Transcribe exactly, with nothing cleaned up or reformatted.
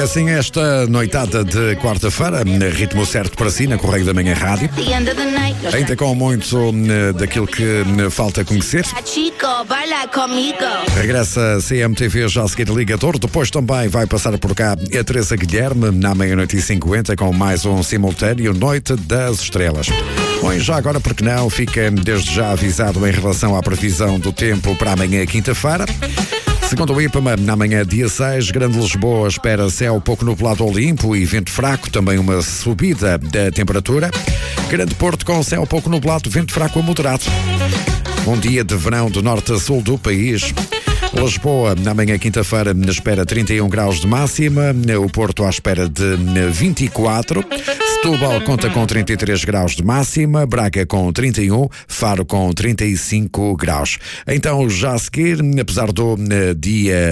assim esta noitada de quarta-feira, ritmo certo para si na Correio da Manhã Rádio. Ainda com muito daquilo que falta conhecer. Regressa a C M T V já a seguir ligador. Depois também vai passar por cá a Teresa Guilherme na meia-noite e cinquenta com mais um simultâneo Noite das Estrelas. Bom, já agora, porque não, fica desde já avisado em relação à previsão do tempo para amanhã, quinta-feira. Segundo o IPAMA, na manhã dia seis, Grande Lisboa espera céu pouco nublado ou limpo e vento fraco, também uma subida da temperatura. Grande Porto com céu pouco nublado, vento fraco a moderado. Um dia de verão do norte a sul do país. Lisboa, na manhã quinta-feira, espera trinta e um graus de máxima, o Porto à espera de vinte e quatro, Setúbal conta com trinta e três graus de máxima, Braga com trinta e um, Faro com trinta e cinco graus. Então, já a seguir, apesar do dia